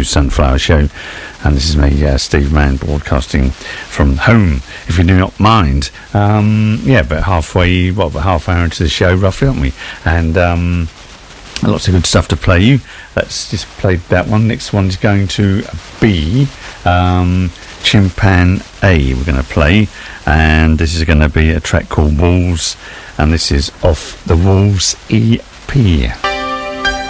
to Sunflower Show, and this is me, Steve Mann, broadcasting from home, if you do not mind. About half hour into the show, roughly, aren't we? And lots of good stuff to play you. Let's just play that one. Next one is going to be Chimpan A. We're going to play, and this is going to be a track called Wolves, and this is off the Wolves EP.